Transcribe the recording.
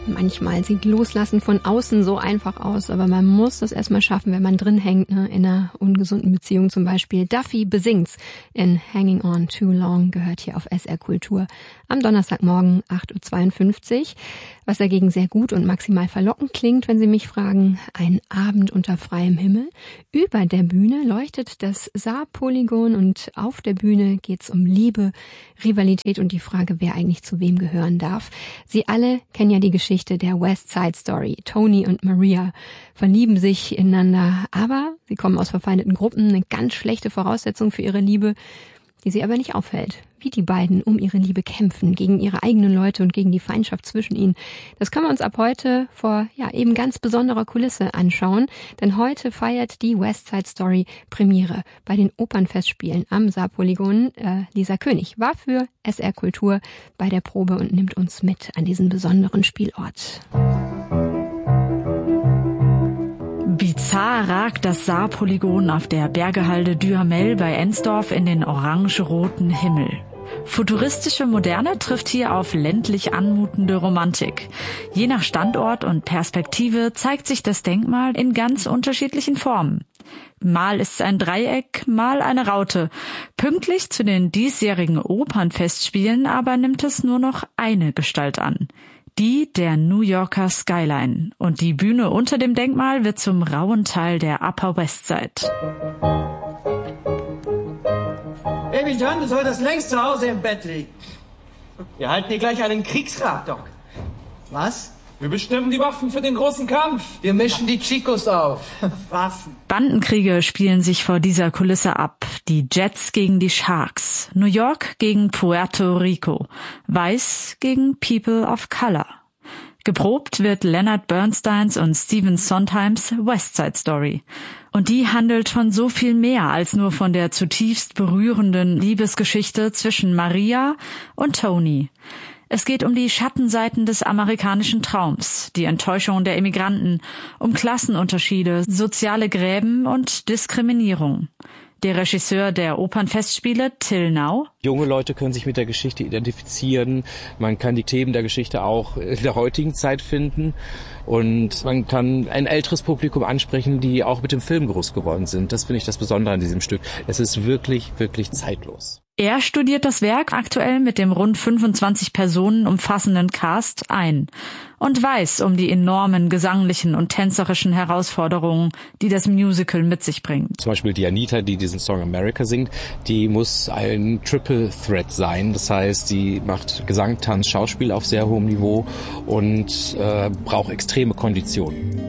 Manchmal sieht Loslassen von außen so einfach aus, aber man muss das erstmal schaffen, wenn man drin hängt, ne? In einer ungesunden Beziehung zum Beispiel. Duffy besingt's in Hanging On Too Long, gehört hier auf SR Kultur am Donnerstagmorgen 8.52 Uhr. Was dagegen sehr gut und maximal verlockend klingt, wenn Sie mich fragen, ein Abend unter freiem Himmel. Über der Bühne leuchtet das Saarpolygon und auf der Bühne geht's um Liebe, Rivalität und die Frage, wer eigentlich zu wem gehören darf. Sie alle kennen ja die Geschichte der West Side Story. Tony und Maria verlieben sich ineinander, aber sie kommen aus verfeindeten Gruppen, eine ganz schlechte Voraussetzung für ihre Liebe, die sie aber nicht aufhält. Wie die beiden um ihre Liebe kämpfen, gegen ihre eigenen Leute und gegen die Feindschaft zwischen ihnen. Das können wir uns ab heute vor eben ganz besonderer Kulisse anschauen, denn heute feiert die West Side Story Premiere bei den Opernfestspielen am Saarpolygon. Lisa König war für SR Kultur bei der Probe und nimmt uns mit an diesen besonderen Spielort. Bizarr ragt das Saarpolygon auf der Bergehalde Duhamel bei Ensdorf in den orange-roten Himmel. Futuristische Moderne trifft hier auf ländlich anmutende Romantik. Je nach Standort und Perspektive zeigt sich das Denkmal in ganz unterschiedlichen Formen. Mal ist es ein Dreieck, mal eine Raute. Pünktlich zu den diesjährigen Opernfestspielen aber nimmt es nur noch eine Gestalt an. Die der New Yorker Skyline. Und die Bühne unter dem Denkmal wird zum rauen Teil der Upper West Side. Baby John, du solltest längst zu Hause im Bett liegen. Wir halten hier gleich einen Kriegsrat, Doc. Was? Wir bestimmen die Waffen für den großen Kampf. Wir mischen die Chicos auf. Waffen. Bandenkriege spielen sich vor dieser Kulisse ab. Die Jets gegen die Sharks. New York gegen Puerto Rico. Weiß gegen People of Color. Geprobt wird Leonard Bernsteins und Stephen Sondheims West Side Story. Und die handelt von so viel mehr als nur von der zutiefst berührenden Liebesgeschichte zwischen Maria und Tony. Es geht um die Schattenseiten des amerikanischen Traums, die Enttäuschung der Immigranten, um Klassenunterschiede, soziale Gräben und Diskriminierung. Der Regisseur der Opernfestspiele, Till Nau: Junge Leute können sich mit der Geschichte identifizieren. Man kann die Themen der Geschichte auch in der heutigen Zeit finden. Und man kann ein älteres Publikum ansprechen, die auch mit dem Film groß geworden sind. Das finde ich das Besondere an diesem Stück. Es ist wirklich, wirklich zeitlos. Er studiert das Werk aktuell mit dem rund 25 Personen umfassenden Cast ein und weiß um die enormen gesanglichen und tänzerischen Herausforderungen, die das Musical mit sich bringt. Zum Beispiel die Anita, die diesen Song America singt, die muss ein Triple Threat sein. Das heißt, sie macht Gesang, Tanz, Schauspiel auf sehr hohem Niveau und braucht extreme Konditionen.